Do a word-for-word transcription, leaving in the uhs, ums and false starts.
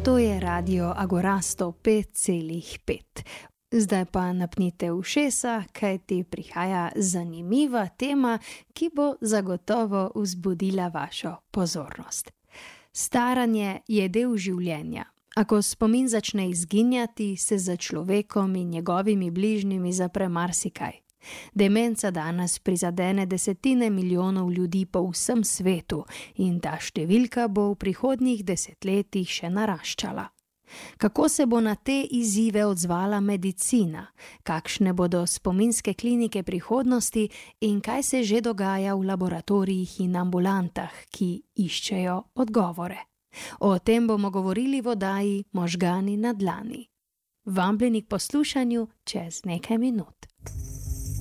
To je radio Agora sto pet celih pet. Zdaj pa napnite ušesa, kajti prihaja zanimiva tema, ki bo zagotovo vzbudila vašo pozornost. Staranje je del življenja. A ko spomin začne izginjati, se za človekom in njegovimi bližnjimi zapre marsikaj. Demenca danes prizadene desetine milijonov ljudi po vsem svetu in ta številka bo v prihodnjih desetletjih še naraščala. Kako se bo na te izzive odzvala medicina, kakšne bodo spominske klinike prihodnosti in kaj se že dogaja v laboratorijih in ambulantah, ki iščejo odgovore. O tem bomo govorili v oddaji Možgani na dlani. Vabljeni k poslušanju čez nekaj minut.